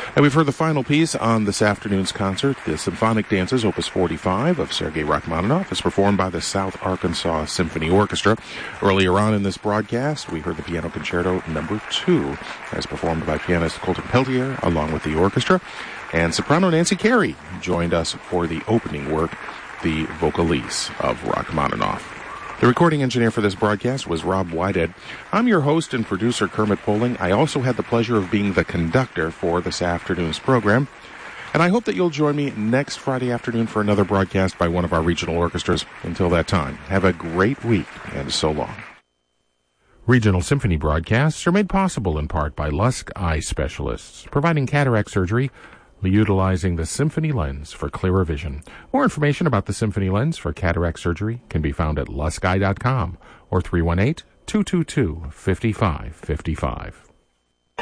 And we've heard the final piece on this afternoon's concert, the Symphonic Dances, Opus 45 of Sergei Rachmaninoff, is performed by the South Arkansas Symphony Orchestra. Earlier on in this broadcast, we heard the Piano Concerto No. 2, as performed by pianist Colton Peltier along with the orchestra. And soprano Nancy Carey joined us for the opening work, the Vocalise of Rachmaninoff. The recording engineer for this broadcast was Rob Whitehead. I'm your host and producer, Kermit Poling. I also had the pleasure of being the conductor for this afternoon's program. And I hope that you'll join me next Friday afternoon for another broadcast by one of our regional orchestras. Until that time, have a great week, and so long. Regional Symphony broadcasts are made possible in part by Lusk Eye Specialists, providing cataract surgery utilizing the Symphony Lens for clearer vision. More information about the Symphony Lens for cataract surgery can be found at luskeye.com or 318-222-5555.